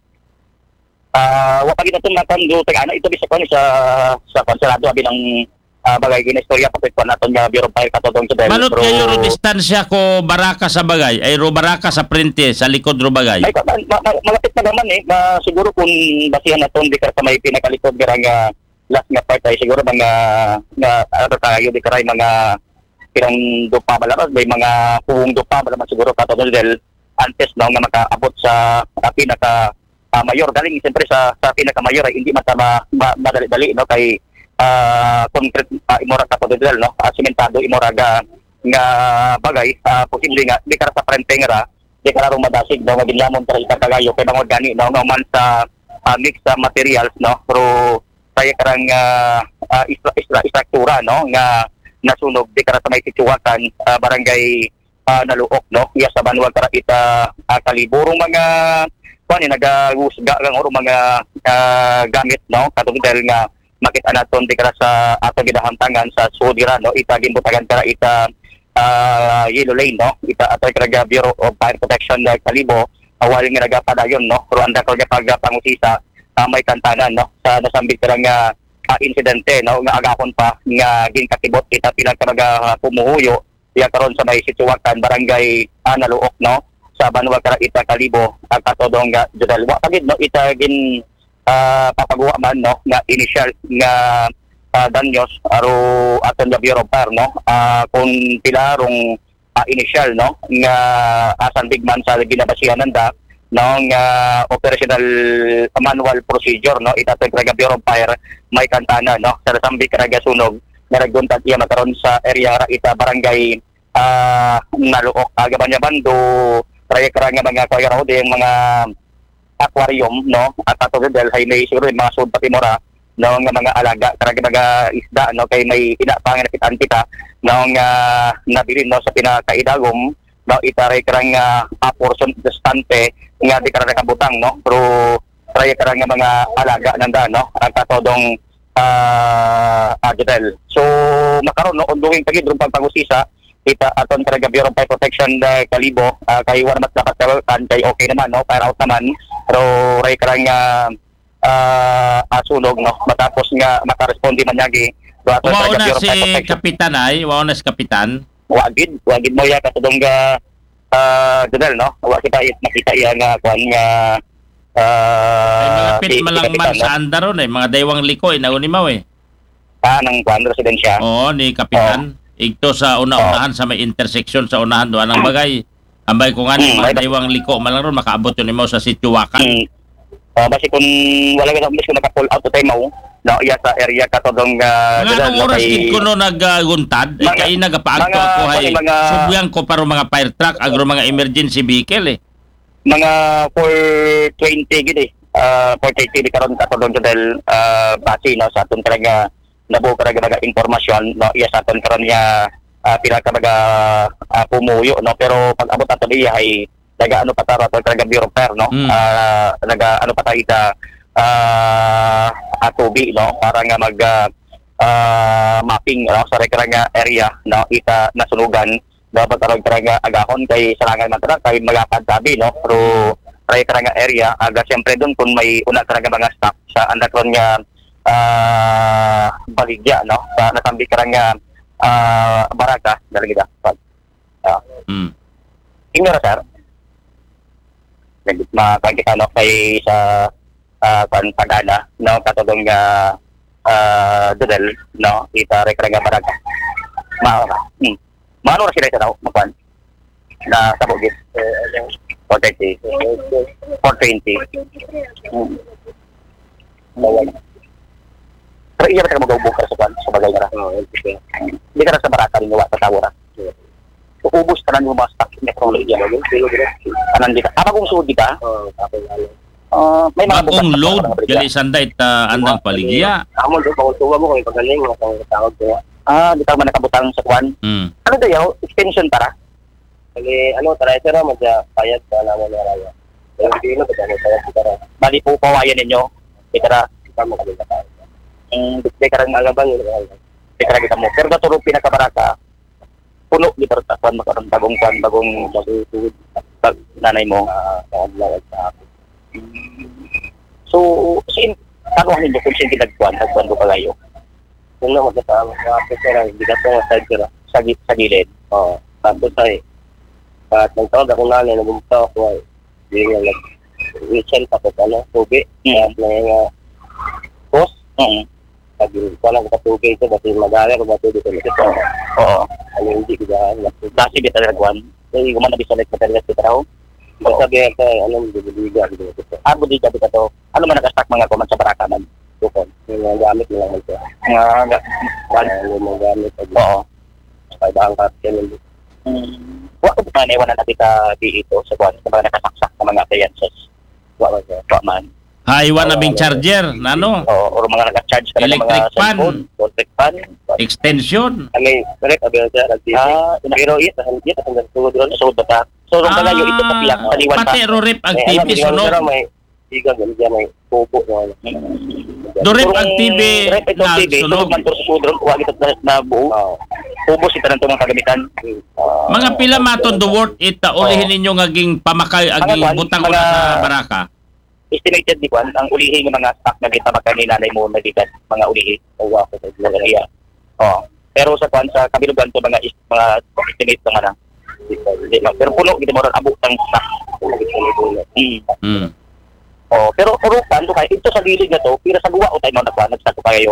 S6: Ah, wa pa kita tumatan do tag ana ito bisa kon sa sa konsulado abi ng ah, bagay gina istorya pa ko naton nga biro pa katodong sa dahil
S1: Manot kayo ro distansya ko baraka sa bagay ay ro baraka sa printe sa likod ro bagay.
S6: ay ma, ma, ma, malapit na naman eh ma, siguro kung basihan naton di ka sa may pinakalikod gara nga last nga part ay siguro mga nga ano tayo di karay mga pirang dupa balaras may mga puwong dupa balaman siguro katodong dahil antes no nga makaabot sa uh, pinaka uh, mayor galing siyempre sa sa pinaka mayor ay hindi man ta ma, ma, madali-dali no kay uh, concrete uh, imora ka podel no uh, sementado imora ga nga bagay, uh, posible nga di ka sa frente nga ra, di ka ro madasig no nga ginamon sa ita kagayo kay bangod gani no nga man sa uh, mix sa materials no pero saya karang uh, uh, istra, istra, istruktura no nga nasunog di ka ra sa may situwakan uh, barangay uh, Naluok no iya sa Banwag kara ita uh, kaliburong mga kuan nagahusga lang oro mga uh, gamit no katong dahil nga makita naton di kara sa ato gidahamtangan sa Sudira no ita ginbutagan kara ita uh, Yellow Lane no ita ato kara Bureau of Fire Protection uh, Kalibo awal nga nagapadayon no pero anda ko nga pangusisa uh, may kantanan no sa nasambit kara nga uh, insidente no nga agakon pa nga ginkatibot kita pila ka uh, pumuhuyo iya karon sa may situwakan barangay uh, Naluok no sa Banwag kara ita Kalibo ang katodong nga judal wa pagid no ita gin Uh, papagawa man no nga initial nga uh, danyos aro aton nga Bureau of Fire no uh, kung pila rong uh, initial no nga asan big man sa ginabasihan nanda no nga operational manual procedure no itatag nga Bureau of Fire may kantana no sa sambi karaga sunog nga nagguntat iya makaron sa area ra ita barangay uh, Naluok agaban nya bando raya karanga mga kaya de mga aquarium no at ato dahil hay may siguro yung mga sud pati mora no nga mga alaga karag mga isda no kay may inapangan nakitaan kita no nga nabili no sa pinakaidagom no itaray karang uh, a portion distante nga di karang nakabutang no pero try karang mga alaga nanda no ang katodong uh, adel so makaron no ongoing pagid ron pagpangusisa kita aton talaga Bureau of Fire Protection uh, Kalibo uh, kay wala mat nakatawakan kay okay naman no fire out naman pero ray karang uh, uh, asunog no matapos nga makaresponde man yagi so aton
S1: Wao
S6: talaga
S1: na
S6: Bureau of
S1: si
S6: Fire Protection
S1: Kapitan ay, wao na si Kapitan.
S6: wagid wagid mo ya katudong ga uh, judal no wa kita makita iya nga kuan nga
S1: Ay
S6: uh,
S1: malapit malangman sa andar ron eh, mga daywang liko eh, naunimaw eh.
S6: ah, ng kuan residensya
S1: Oo, ni Kapitan. Igto sa una-unahan sa may intersection sa unahan doon ang bagay. Ambay ko nga ni,
S6: Hmm,
S1: mga
S6: may-
S1: daywang liko man lang ron, makaabot yun mo sa Sityowakan.
S6: Mm. Uh, basi kung wala ka miss kung naka-pull out to time mo, no, iya sa area katodong uh,
S1: Mga anong oras gid ko no nagaguntad, eh,
S6: Mga-
S1: kay nagapaagto
S6: mga-
S1: ako hay
S6: kasi mga-
S1: subyan ko para mga fire truck, agro mga emergency vehicle eh.
S6: mga four twenty gid eh. Uh, four thirty di karon katodong dahil uh, basi no sa aton talaga nabuo ka mga impormasyon no iya sa aton karon ya uh, pila ka mga uh, pumuyo no pero pag abot ato diya ay naga ano pa tara aton talaga Bureau of Fire no
S1: Mm.
S6: uh, naga ano pa tayo ita uh, atubi no para nga mag uh, uh, mapping no sa rekara nga area no ita nasunugan dapat tarong nga agahon kay salangan man tara kay magapad sabi no pero rekara nga area aga siyempre doon kung may una talaga mga staff sa andakron nga uh, baligya no sa nasambi karang nga uh, baraka dali kita pag uh,
S1: Mm.
S6: ignora sir nagit makakita no kay sa uh, pan pagana no katulong nga uh, dudel no ita rekara nga baraka mao na hmm. Mano ra sila sa daw mapan na sa bugit four thirty four twenty hmm. Pero iya ba ka mag-ubog ka sa kwan sa bagay nga ra hindi ka na sa baraka rin sa tawara ubus ka na yung mga stock technology anan di ka apa kung suod di ka uh, may mga
S1: Bagong
S6: bukas-
S1: load
S6: bukas-
S1: gali sanday ta andang paligya.
S7: Amo do pa tuwa mo kung pagaling mo kung tawag ko.
S6: ah di ka man nakabutang sa kwan
S1: Mm.
S6: ano dayaw extension para
S7: Kali ano tara sira mo ja payat ka na mo na raya. Pero di na ba mo payat tara.
S6: bali po pawayan ninyo itara
S7: Kita mo kali ka.
S6: ang di ka rin
S7: Alabang yun.
S6: di ka kita mo pero katuro pinakabaraka puno di para kwan makaroon bagong kwan bagong pag nanay mo
S7: Ah, kadlaw sa ako.
S6: so sin tanong ninyo kung sin ginagkuan nagkuan ko kagayo
S7: Kung na magkasama sa ako sira, hindi ka sa side sira.
S6: sa, gi- sa gilid
S7: Oo. Tapos ay at nagtawag ako na na bumutaw ako ay di nga nag weekend pa ko ano, tubi. At na nga post
S6: mm.
S7: pag wala ko tubig ito kasi magala ko ba dito dito.
S6: oo
S7: Ano hindi ko daan.
S6: dasi bita nagkuan ay guman na bisalit materials kita raw
S7: Basta biya ka ano bibiga dito.
S6: ah budi ka bita to ano man nagastack mga kuman sa baraka man
S7: Tukon. Yung mga gamit nila man siya.
S6: nga nga kwan
S7: Ano yung mga gamit.
S6: oo
S7: Kaya ba ang kapyan yun?
S6: Hmm. Wa ko ba naiwanan natin ka di ito sa kuwan sa mga nakasaksak na mga appliances.
S7: Wa man sir.
S6: Wa man.
S1: Haiwan na bing charger, nano?
S6: O or mga naka-charge ka na ng
S1: Electric
S6: mga
S1: fan.
S6: cellphone, electric fan.
S1: Extension.
S7: Kami, correct, abel sir, nag-T V.
S6: Ah,
S7: Pero it, it, ang nagtulog doon.
S6: so ba ta? So ron kalayo ito pa piyak sa liwan pa.
S1: Pati rorip ang
S7: Eh,
S1: T
S7: alam,
S1: V
S7: di ba,
S1: sunog.
S7: sir, may sigang, ganun dyan, may pupo. no?
S1: Dorip ang T V
S6: Rep ito
S1: na
S6: T V,
S1: sunog.
S6: sunog man to sa sudron, wa ito na, na buo.
S7: Oo.
S6: Ubos ito ng mga kagamitan.
S7: Ah,
S1: Mga pila maton do worth it ta ulihin ninyo ngaging pamakay aging
S6: Mga kwan,
S1: butang
S6: mga-
S1: una sa baraka.
S6: Estimated di kwan ang ulihin ng mga stock na kita magka ni nanay mo na gikan mga ulihin. O wa ko sa mga iya. Oh. Pero sa kwan sa kabilugan to mga is- mga estimate naman na. Di ba? Pero puno gid mo ron abot ang stock. Hmm.
S1: Hmm.
S6: Oh, pero urukan to kay ito sa gilid na to, pira sa buwa o tayo mo nagkuan nagstart ko kayo.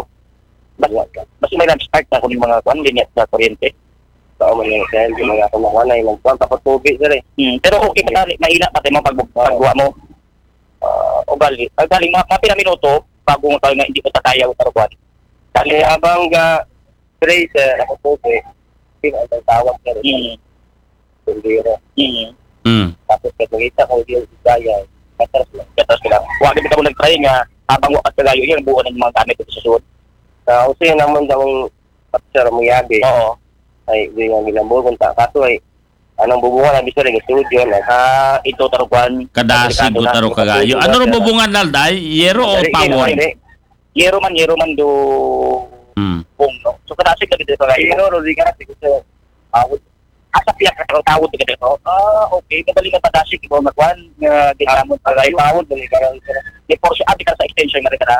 S6: Basta may nag-start na kuning mga kwan linya sa kuryente.
S7: Tao man yung sir, yung mga kumakanay, nagkuhan, tapos tubig sir eh.
S6: Hmm. Pero okay pa tali, mahina pa tayo mo pag pagbuwa mo. Uh, o gali, uh, galing mga, mga pinaminuto bago mo tayo nga hindi ko tatayaw sa rukuan.
S7: Kali habang ga spray sir, ako tubig, hindi ang tawag sir.
S6: Hmm.
S7: Sundiro.
S6: Hmm.
S1: Hmm.
S7: Tapos katungita ko yung gaya, katras lang.
S6: Gatas ka lang. Huwag hindi ka mo nag-try nga habang wakas kagayo yan, buo ng mga gamit ito sa suot.
S7: Sa usin naman daw ang sir mo yabi,
S6: Oo.
S7: ay hindi nga ginambol kung ta. Kaso ay, anong bubungan na bisa rin studio na.
S6: Ah, ito tarukuan.
S1: Kadasig do taro kagayo. Ano ro bubungan nalday? Yero o pawon?
S6: Yero man, yero man do
S1: Hmm.
S6: bung, no? So kadasig ka dito kagayo.
S7: Pero, Rodri ka na, sige sir.
S6: Awod. Asa piyak ka ang tawod ka dito. Ah, okay. Madali na padasig ibo magkuan nga ginamon pa kayo.
S7: Tawod, dali ka lang sir.
S6: Di por si abi ka sa extension nga rin ka na.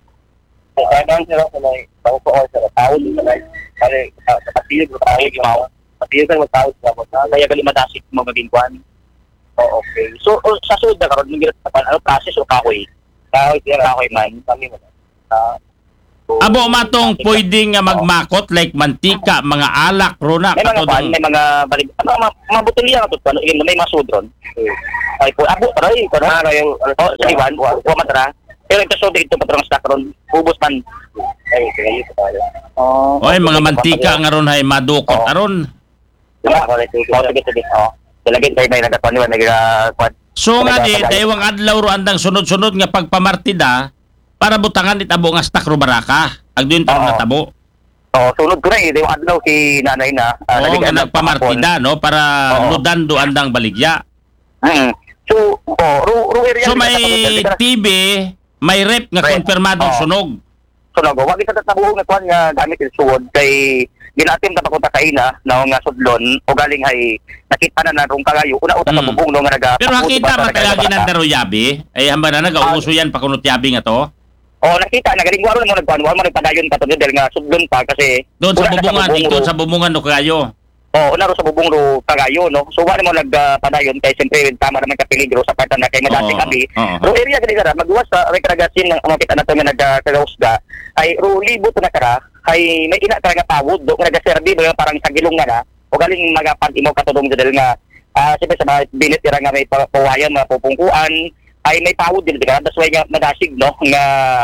S7: Ay, kanan sir, ako na, tawag ko sir, tawod ka na. Kaya, sa patilog, tawag
S6: Gimaw.
S7: patilog ka magtawod ka mo.
S6: Kaya gali madasig mo maging kuan. Oh, okay. So o, sa sud na karon nang sa ano process o kahoy.
S7: Tawag sir,
S6: Kahoy man.
S7: kami mo. Ah,
S1: Abo matong pwedeng nga magmakot like mantika, mga alak ro na
S6: May mga kuan,
S1: katodong.
S6: may mga balik ano mga, mga botelya nga to ano yun, may mga sudron. Ay po abo taray ko na.
S7: Para yung, ano,
S6: Oh, sa iwan, wa wa matara. Pero ito so dito patrong stock ron. Ubos man.
S7: ay, kaya yun tayo.
S6: Oh.
S1: Oy, mga mantika nga ron hay madukot
S6: Oo.
S1: aron.
S7: Diba, ako na ito.
S6: Oh, sige sige. Oh. Talagin tayo may nagatuan ni nag kuan.
S1: So nga di daywang adlaw ro andang sunod-sunod nga pagpamartida para butangan it abo nga stock ro baraka. Agduin taro
S6: Oo.
S1: natabo.
S6: Oh, sunod ko na eh, yung adlaw si nanay na. ah,
S1: Oo, nga
S6: naligaan ng
S1: nagpamartida no para
S6: Oo.
S1: ludan do andang baligya.
S6: hapon. Mm. So, oh, ru ru area
S1: So
S6: ni-
S1: may T V, may rep nga
S6: Rep.
S1: konfirmadong
S6: Oo.
S1: sunog.
S6: sunog. Wag kita tabuhog na kuan nga gamit yung suwod kay ginatim ta pakunta kaina na nga sudlon o galing hay nakita na na rong kagayo una-una sa
S1: Mm.
S6: bubong no nga naga.
S1: Pero hakita matalagi ng daroyabi, ay hamba na nag-uuso yan pakunot yabi nga to.
S6: Oh, nakita na galing waro mo nagkuan, waro mo nagpadayon ka to dahil nga sudlon pa kasi
S1: Doon sa
S6: una na
S1: bubungan,
S6: bubong
S1: dito
S6: ro.
S1: sa bubungan do kayo.
S6: Oh, una ro sa bubong ro kagayo no. So wala mo nagpadayon kay siyempre tama naman ka peligro sa part na kay madasi
S1: Oo,
S6: kami.
S1: oo.
S6: Ro area gani gara magduwas sa rekragasin ng mga kita na to nga nagkagausga ay ro libot na kara ay may ina kara nga tawod do nga nagaserbi do parang sa gilong nga na o galing magapan imo katudong dahil nga ah siyempre sa mga binit ira nga may pa- pawayan mga pupungkuan ay may tawod din kara that's why nga madasig no nga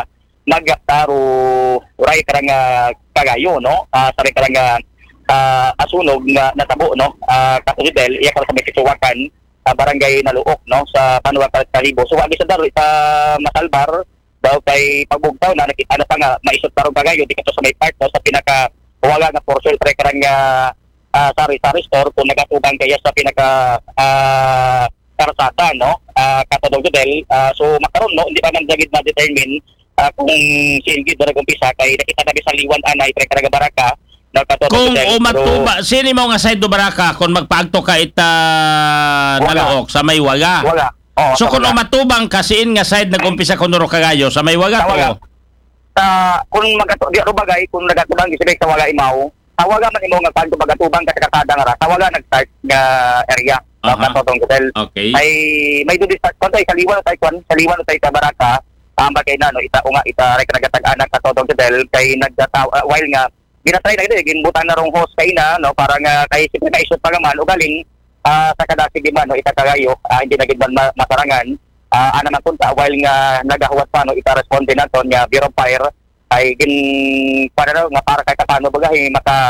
S6: nagtaro uray kara nga kagayo no ah sabi kara nga ah, asunog nga natabo no ah katudel iya kara sa may kisuwakan sa barangay Naluok no sa Panuwa Kalibo. So wagi sa daro sa Masalbar daw kay pagbugtaw na nakita na pa nga maisot tarong kagayo di kato sa may part no sa pinaka wala nga portion pre karang nga ah, sari sari store kung nagatubang kaya sa pinaka ah, karsada no ah katodong del ah, so makaron no hindi pa man dagit na determine ah, kung silgid na nag-umpisa kay nakita nabi sa liwan anay pre karang baraka no katodong
S1: Kung umatuba, sino mo nga side do baraka kung magpaagto ka ita
S6: Wala.
S1: nalook sa may waga.
S6: wala. Oh,
S1: So
S6: sa
S1: kung
S6: wala.
S1: umatubang kasiin nga side nag-umpisa ko nuro kagayo sa may waga
S6: Sa waga.
S1: to.
S6: sa kung magato di ro bagay kung nagatubang gisibay sa waga imaw tawaga man imo nga kanto bagatubang ka kakada nga ra tawaga nag-start nga area
S1: Aha.
S6: sa katodong hotel
S1: Okay.
S6: ay may do start kon tay kaliwan tay kon kaliwan tay ka baraka tama kay na no ita o nga ita rek nagatag anak katodong hotel kay nagdataw uh, while nga ginatry na gid ginbutan na rong host kay na no para nga kay siyempre kaisot pa man o galing ah, sa kadasig di man no ita kagayo ah, hindi na gid man ma- masarangan ah ana man punta while nga nagahuwat pa no ita responde naton nga Bureau of Fire ay gin para raw nga para kay katano bagahi maka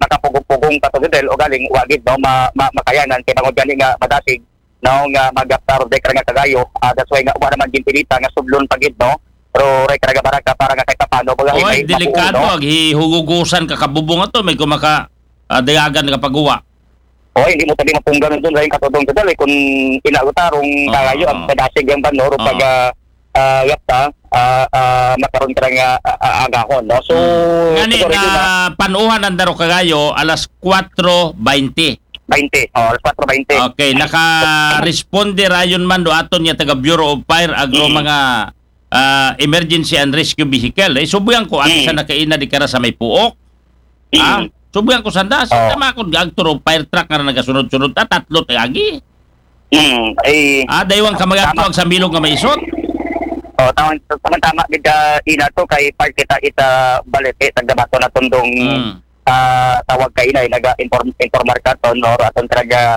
S6: makapugong-pugong katudel o galing wagid no ma, ma, makayanan kay bangod gani nga madasig no nga magaptar de nga kagayo. Uh, that's why nga wa naman ginpilita nga sublon pagid no. Pero ray karaga baraka para nga kay kapano baga
S1: Oy, delikado
S6: no?
S1: ag hihugugusan ka kabubong ato may kumaka uh, dayagan ka pagawa.
S6: O hindi mo tabi mapunggan doon ray katudong kadal eh, kung inautarong
S1: Oo.
S6: kagayo ang padasig ang banor
S1: Oo.
S6: pag uh, yapta uh, uh, makaroon ka nga uh, agahon no. So
S1: Ngani
S6: siguro yun na
S1: na panuhan ang daro kagayo alas four twenty.
S6: twenty oh alas four twenty.
S1: Okay, naka-responde rayon man do aton niya taga Bureau of Fire agro
S6: Mm.
S1: mga ah, emergency and rescue vehicle. Eh, subuyan ko ang
S6: Mm.
S1: isa nakaina di kara sa may puok. Ah,
S6: Mm.
S1: subuyan ko sanda.
S6: Oh.
S1: Sa tama ko gagturo fire truck nga nagasunod-sunod ta tatlo tagagi.
S6: Mm, ay
S1: Ah, daywang ka magatuag sa milog nga maisot.
S6: oh tama tama gid ka ina to kay part kita ita balete tagdabato na tundong
S1: Mm.
S6: ah, tawag kay inay naga inform informar ka to no aton talaga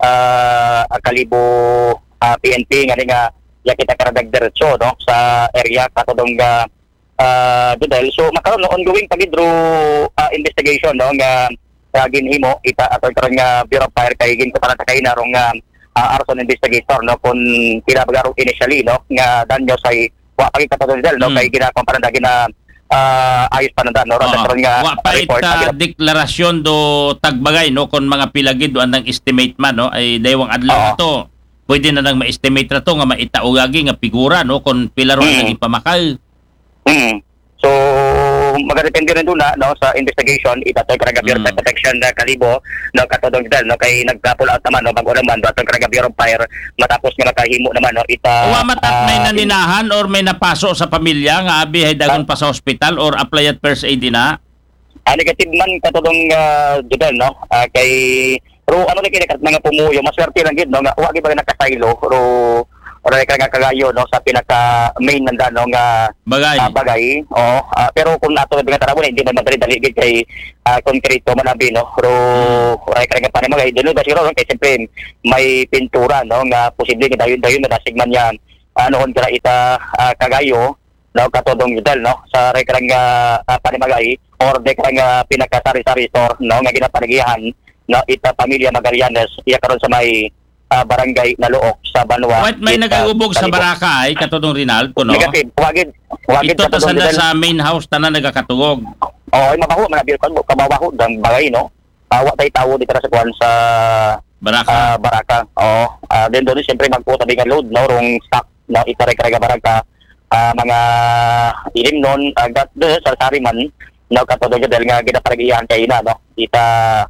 S6: ah, kalibo ah, P N P nga nga ya kita karadag diretso no sa area katudong nga uh, dudel so makaroon no ongoing pagidro uh, investigation no nga uh, ginhimo ita aton karon nga Bureau of Fire kay ginko para kay narong nga uh, arson investigator no kun pila bagaro initially no nga danyo say wa pagi katudong dudel no
S1: Mm.
S6: kay ginakon para dagi na uh, ayos pa na no
S1: Oo.
S6: karon nga
S1: Wa pa
S6: report
S1: ita
S6: na
S1: deklarasyon do tagbagay no kon mga pilagid do andang estimate man no ay daywang adlaw
S6: Oo.
S1: ato. Pwede na nang ma-estimate ra to nga maitaugagi nga figura no kon pila ro
S6: Mm.
S1: ang naging pamakal.
S6: Mm. So magadepende rin doon na no sa investigation itatoy karaga Bureau
S1: Mm.
S6: of Protection na kalibo no katudong dal no kay nagpa-pull out naman no bago naman do atong karaga Bureau of Fire matapos nga nakahimo naman no ita
S1: Wa matat may
S6: ah,
S1: naninahan or may napaso sa pamilya nga abi hay dagon pa sa ospital or apply at first aid na.
S6: ah, negative man katudong uh, dal no Ah, kay pero ano ni kini kat mga pumuyo maswerte lang gid no nga wa gyud ba nakasaylo pero ora kay nga kagayo no sa pinaka main nanda no nga
S1: Bagay.
S6: ah, bagay. Oo. Ah, pero kung nato nga tarabo hindi man madali-dali gid kay uh, konkreto man abi no. Pero oray ka nga panimagay dilo ba siro kay siyempre may pintura no nga posible nga dayon-dayon na sigman yan. Ano on kara ita ah, kagayo no katodong dal no sa ray ka nga uh, panimagay or de ka nga pinakasari-sari store no nga ginapanagihan no ita pamilya Magallanes iya karon sa may ah, barangay na Luok sa Banwa.
S1: What may
S6: Ita,
S1: nagagubog sa
S6: Kalibo.
S1: baraka ay katudong Rinald ko no.
S6: Negative. Wagid. Wagid
S1: Ito ta
S6: katulong
S1: sanda
S6: didel.
S1: sa main house tanan nagakatugog.
S6: Oo, ay mabaho man bil kan kababaho dang bagay no. Awa tay tawo dito sa kuan sa
S1: Baraka.
S6: ah, baraka. Oo. Ah, then doon siyempre magputa bigan load no rong stock no itare karega baraka. Ah, mga ilim non agat de sa sariman no katulong didel nga ginapagiyan kay ina no. Ita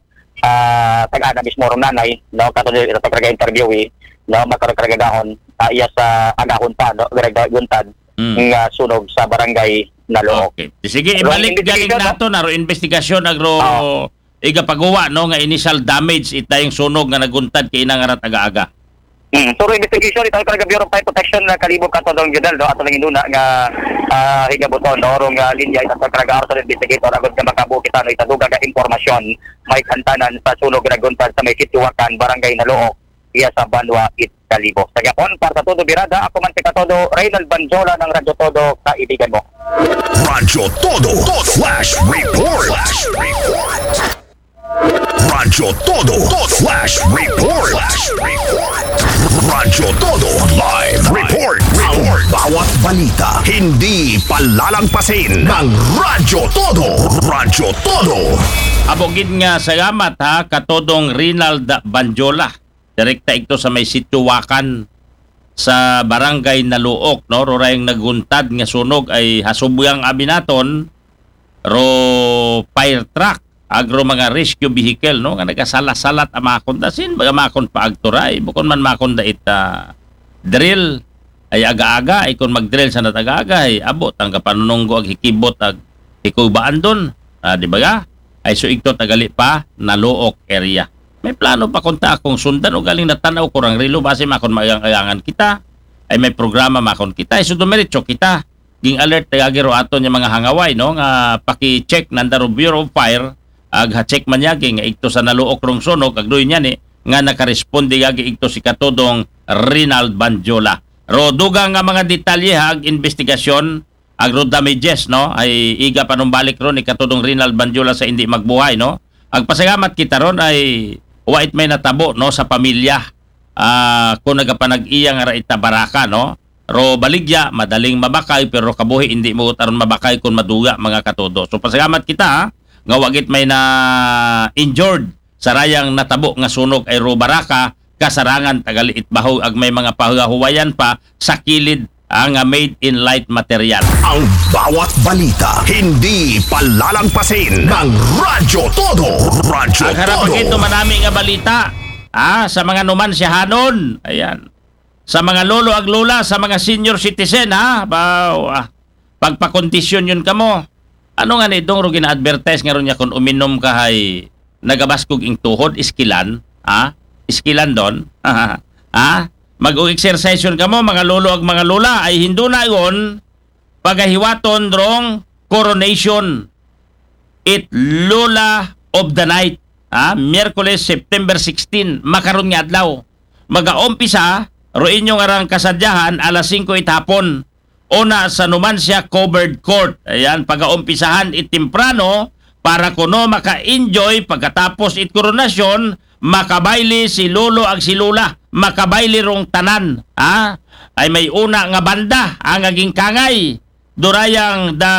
S6: ah tag-ana mismo rong nanay no katulong ito karega interview eh no makaroon karega gahon ah, iya sa agahon pa no karega guntad
S1: Mm.
S6: nga sunog sa barangay na Luok.
S1: Okay. Sige,
S6: Pero
S1: ibalik galing
S6: investigation,
S1: nato na ro investigasyon agro
S6: Oo.
S1: iga pagawa no nga initial damage itayong sunog nga naguntad kay inang arat aga-aga.
S6: Mm. So investigation ito talaga Bureau of Fire Protection na kalibog katodong judal do ato lang inuna nga uh, higabuton no rong uh, linya ito talaga arson investigator agad nga makabuo kita no itaduga nga impormasyon may kantanan sa sunog nga naguntad sa may Situwakan barangay na Luok iya sa Banwa it Kalibo. Sa Japon para sa Todo Birada ako man si Katodo Reynald Banjola ng Radyo Todo kaibigan mo.
S3: Radyo Todo Flash Report. Flash Report. Radyo Todo Flash Report. Flash Report. Radyo Todo Live Report. Report. Bawat balita hindi palalampasin ng Radyo Todo. Radyo Todo.
S1: Abogid nga salamat ha katodong Rinald Banjola. Direkta ito sa may Situwakan sa barangay na Luok no ro rayong naguntad nga sunog ay hasubuyang abinaton ro fire truck agro mga rescue vehicle no nga nagasalat-salat ang mga kondasin baga makon pa agturay bukon man makon da ita drill ay aga-aga ay kung mag-drill sa natagaga ay abot ang kapanununggo ag hikibot ag hikubaan doon ah, di ba ga? Ay so ito tagali pa na Luok area. May plano pa kunta akong sundan o galing natanaw ko rang relo base makon magang-ayangan kita ay may programa makon kita ay so dumiretso kita ging alert tagagiro aton yung mga hangaway no nga paki-check nandaro Bureau of Fire ag ha-check man yagi nga ito sa naluok rong sunog ag doy niya ni nga nakaresponde yagi ito si katodong Rinald Banjola ro dugang nga mga detalye ha ag investigasyon ag ro damages no ay iga panumbalik ro ni katodong Rinald Banjola sa hindi magbuhay no Ang pasalamat kita ron ay wait may natabo no sa pamilya. Ah, kung nagapanag-iya nga ra ita baraka no. Ro baligya madaling mabakay pero kabuhi hindi mo taron mabakay kung maduga mga katodo. So pasalamat kita ha, nga wagit may na injured sa rayang natabo nga sunog ay ro baraka kasarangan tagaliit bahog ag may mga pahuwayan pa sa kilid ang ah, made in light material.
S3: Ang bawat balita hindi palalampasin ng Radyo Todo. Radyo
S1: Ang harapan
S3: Todo.
S1: ito manami nga balita ah, sa mga numansyahanon. Ayan. Sa mga lolo ag lola, sa mga senior citizen ha. Ba, ah, pagpakondisyon yun kamo. Ano nga ni dong ro gina-advertise nga ron niya kung uminom ka hay nagabaskog ing tuhod, iskilan. Ha? Iskilan doon. Ha? Mag-exercise yun kamo, mga lolo ag mga lola, ay hindo na yun pagahiwaton drong coronation. It Lola of the Night. Ha? Miyerkules, September sixteen, makaroon nga adlaw. Mag-aumpisa, roin yung arang kasadyahan, alas singko itapon. Una sa Numancia Covered Court. Ayan, pag-aumpisahan itimprano, para kuno maka-enjoy pagkatapos it koronasyon, makabaili si lolo ag si lola, makabaili rong tanan. Ha? Ay may una nga banda, ang aging kangay. Durayang the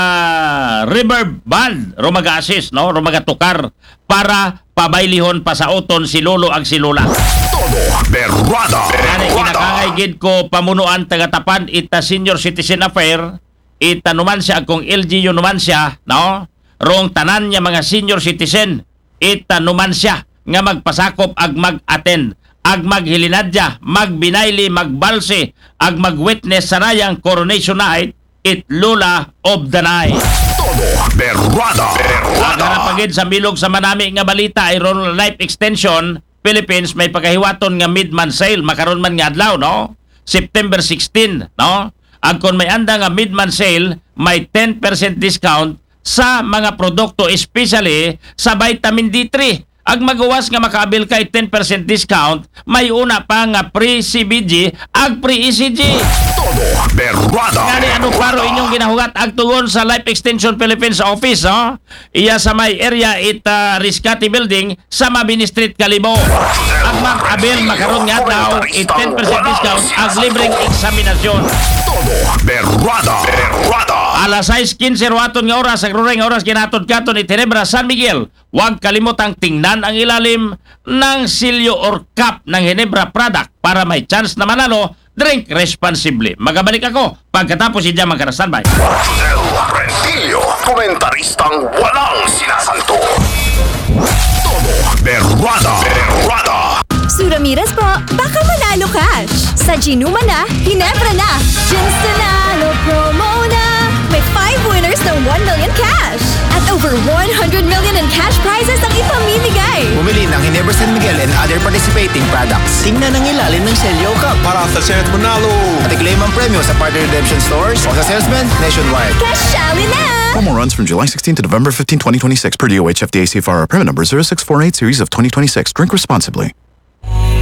S1: River Band, rumaga-assist, no? Rumaga-tukar para pabailihon pa sa oton si lolo ag si lola.
S3: Todo Berrada.
S1: Kani
S3: Berrada.
S1: kinakangay gid ko pamunuan tagatapan ita senior citizen affair, ita numan siya kung L G U numan siya, no? Rong tanan niya mga senior citizen, ita numan siya nga magpasakop ag mag-attend, ag maghilinadya, magbinayli, magbalse, ag mag-witness sa rayang coronation night, it Lola of the Night.
S3: Todo Berrada.
S1: Ang
S3: Berrada.
S1: harapagid sa milog sa manami nga balita ay ron life extension Philippines may pagkahiwaton nga mid-month sale makaron man nga adlaw no September sixteen no ag kon may anda nga mid-month sale may ten percent discount sa mga produkto especially sa vitamin D three. Ag magawas nga makaabil kay ten percent discount may una pa nga pre-C B G ag pre-E C G.
S3: Todo Berrada.
S1: Ngani ano paro inyong ginahugat ag tugon sa Life Extension Philippines office no? Iya sa may area it uh, Riscati Building sa Mabini Street Calimo. Ag mag-abil makaroon nga daw it ten percent discount ag libreng eksaminasyon.
S3: Todo Berrada. Berrada.
S1: Alas sais quince ruaton nga oras ag ruray nga oras ginatod katon ni Tenebra San Miguel. Huwag kalimutang tingnan ang ilalim ng silyo or cup ng Ginebra product para may chance na manalo. Drink responsibly. Magabalik ako pagkatapos si Jam magkarastanbay.
S3: Del Rentillo, komentaristang walang sinasanto. Todo Berrada. Berrada.
S8: Suramiras po, baka manalo cash. Sa Ginuma na, Ginebra na. Gins Nanalo promo na. May five winners ng one million cash. At over one hundred million in cash prizes ang ipamimigay.
S9: Bumili ng Ginebra San Miguel and other participating products. Tingnan ang ilalim ng Selyo Cup para sa Senate Manalo. At i-claim ang premyo sa partner redemption stores o sa salesman nationwide.
S8: Cashali na!
S10: Promo runs from July sixteenth to November fifteenth, twenty twenty-six per D O H F D A C F R. Permit number zero six four eight series of twenty twenty-six. Drink responsibly.